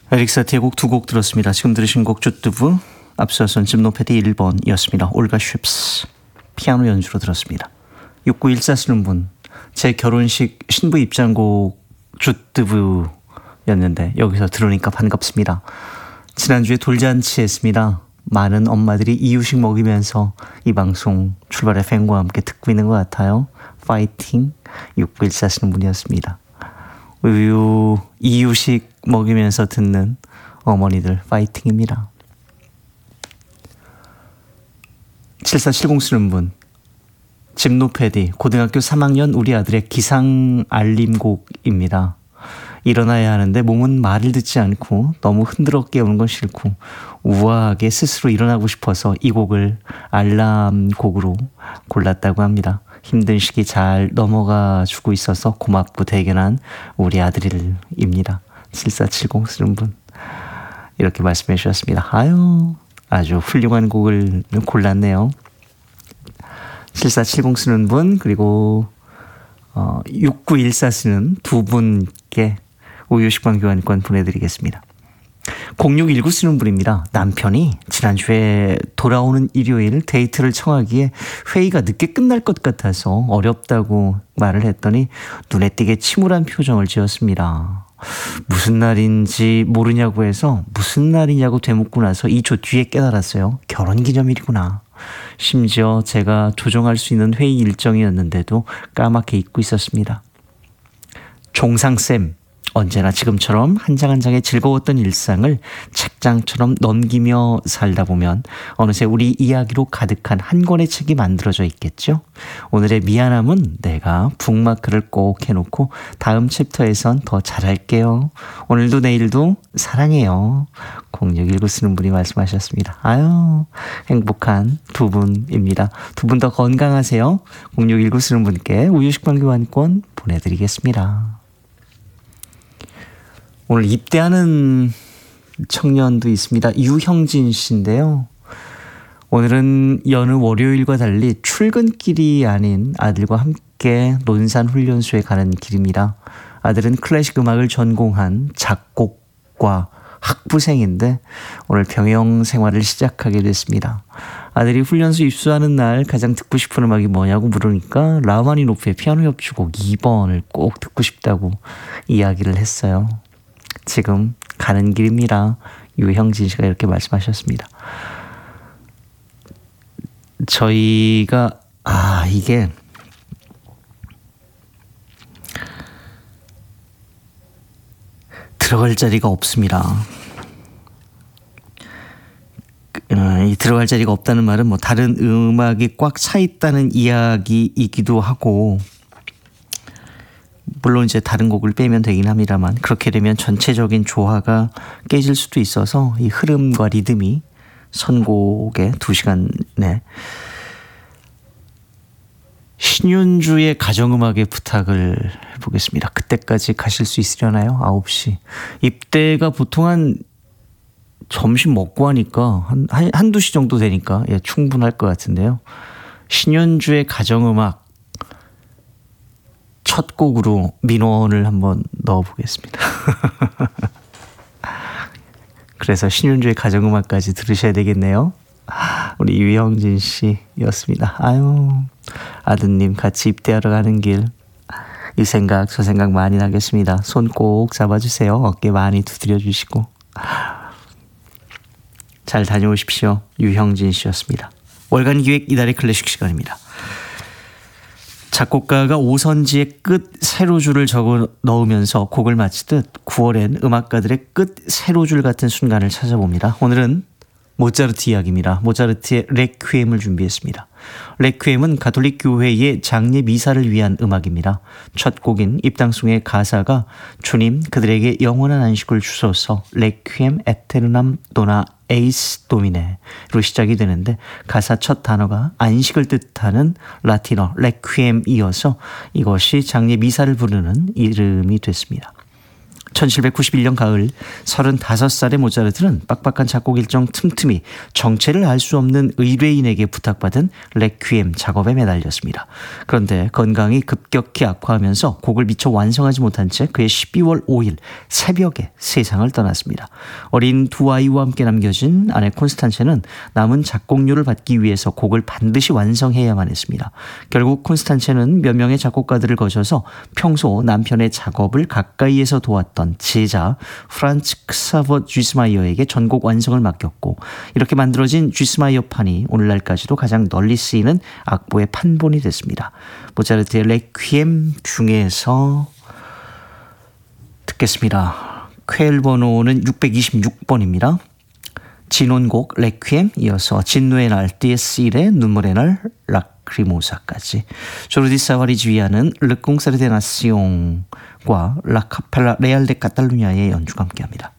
에릭 사티의 곡 두 곡 들었습니다. 지금 들으신 곡 쭈뚜부, 앞서선 짐노패디 1번이었습니다. 올가 쉽스 피아노 연주로 들었습니다. 6914 쓰는 분, 제 결혼식 신부 입장곡 쭈뚜부였는데 여기서 들으니까 반갑습니다. 지난주에 돌잔치 했습니다. 많은 엄마들이 이유식 먹이면서 이 방송 출발 FM과 함께 듣고 있는 것 같아요. 파이팅 6914 쓰는 분이었습니다. 이유식 먹이면서 듣는 어머니들 파이팅입니다. 7470 쓰는 분, 집노패디 고등학교 3학년 우리 아들의 기상 알림곡입니다. 일어나야 하는데 몸은 말을 듣지 않고 너무 흔들어 깨우는 건 싫고 우아하게 스스로 일어나고 싶어서 이 곡을 알람 곡으로 골랐다고 합니다. 힘든 시기 잘 넘어가 주고 있어서 고맙고 대견한 우리 아들입니다. 7470 쓰는 분 이렇게 말씀해 주셨습니다. 아주 훌륭한 곡을 골랐네요. 7470 쓰는 분 그리고 6914 쓰는 두 분께 우유식빵 교환권 보내드리겠습니다. 0619 쓰는 분입니다. 남편이 지난주에 돌아오는 일요일 데이트를 청하기에 회의가 늦게 끝날 것 같아서 어렵다고 말을 했더니 눈에 띄게 침울한 표정을 지었습니다. 무슨 날인지 모르냐고 해서 무슨 날이냐고 되묻고 나서 2초 뒤에 깨달았어요. 결혼기념일이구나. 심지어 제가 조정할 수 있는 회의 일정이었는데도 까맣게 잊고 있었습니다. 종상쌤, 언제나 지금처럼 한 장 한 장의 즐거웠던 일상을 책장처럼 넘기며 살다 보면 어느새 우리 이야기로 가득한 한 권의 책이 만들어져 있겠죠. 오늘의 미안함은 내가 북마크를 꼭 해놓고 다음 챕터에선 더 잘할게요. 오늘도 내일도 사랑해요. 0619 쓰는 분이 말씀하셨습니다. 행복한 두 분입니다. 두 분 더 건강하세요. 0619 쓰는 분께 우유식빵 교환권 보내드리겠습니다. 오늘 입대하는 청년도 있습니다. 유형진 씨인데요. 오늘은 여느 월요일과 달리 출근길이 아닌 아들과 함께 논산훈련소에 가는 길입니다. 아들은 클래식 음악을 전공한 작곡과 학부생인데 오늘 병영 생활을 시작하게 됐습니다. 아들이 훈련소 입소하는 날 가장 듣고 싶은 음악이 뭐냐고 물으니까 라흐마니노프의 피아노 협주곡 2번을 꼭 듣고 싶다고 이야기를 했어요. 지금 가는 길입니다. 유형진 씨가 이렇게 말씀하셨습니다. 저희가 이게 들어갈 자리가 없습니다. 이 들어갈 자리가 없다는 말은 뭐 다른 음악이 꽉 차 있다는 이야기이기도 하고 물론 이제 다른 곡을 빼면 되긴 합니다만 그렇게 되면 전체적인 조화가 깨질 수도 있어서 이 흐름과 리듬이 선곡의 2시간 내 신윤주의 가정음악에 부탁을 해보겠습니다. 그때까지 가실 수 있으려나요? 9시. 입대가 보통 한 점심 먹고 하니까 한두 시 정도 되니까 충분할 것 같은데요. 신윤주의 가정음악 첫 곡으로 민원을 한번 넣어보겠습니다. 그래서 신윤주의 가정음악까지 들으셔야 되겠네요. 우리 유형진 씨였습니다. 아드님 같이 입대하러 가는 길 이 생각 저 생각 많이 나겠습니다. 손 꼭 잡아주세요. 어깨 많이 두드려 주시고 잘 다녀오십시오. 유형진 씨였습니다. 월간 기획 이달의 클래식 시간입니다. 작곡가가 오선지의 끝 세로줄을 적어 넣으면서 곡을 마치듯 9월엔 음악가들의 끝 세로줄 같은 순간을 찾아봅니다. 오늘은 모차르트 이야기입니다. 모차르트의 레퀴엠을 준비했습니다. 레퀴엠은 가톨릭 교회의 장례 미사를 위한 음악입니다. 첫 곡인 입당송의 가사가 주님 그들에게 영원한 안식을 주소서 레퀴엠 에테르남 도나 에이스 도미네로 시작이 되는데 가사 첫 단어가 안식을 뜻하는 라틴어 레퀴엠이어서 이것이 장례 미사를 부르는 이름이 됐습니다. 1791년 가을 35살의 모차르트는 빡빡한 작곡 일정 틈틈이 정체를 알 수 없는 의뢰인에게 부탁받은 레퀴엠 작업에 매달렸습니다. 그런데 건강이 급격히 악화하면서 곡을 미처 완성하지 못한 채 그해 12월 5일 새벽에 세상을 떠났습니다. 어린 두 아이와 함께 남겨진 아내 콘스탄체는 남은 작곡료를 받기 위해서 곡을 반드시 완성해야만 했습니다. 결국 콘스탄체는 몇 명의 작곡가들을 거쳐서 평소 남편의 작업을 가까이에서 도왔던 제자 프란츠 크사버 쥐스마이어에게 전곡 완성을 맡겼고, 이렇게 만들어진 쥐스마이어판이 오늘날까지도 가장 널리 쓰이는 악보의 판본이 됐습니다. 모차르트의 레퀴엠 중에서 듣겠습니다. 퀘일 번호는 626번입니다. 진원곡 레퀴엠, 이어서 진노의 날 디에스일의 눈물의 날 라크리모사까지. 조르디 사와리 지휘하는 르 콩사르 데 나시옹과 라 카펠라 레알 데 카탈루냐의 연주가 함께합니다.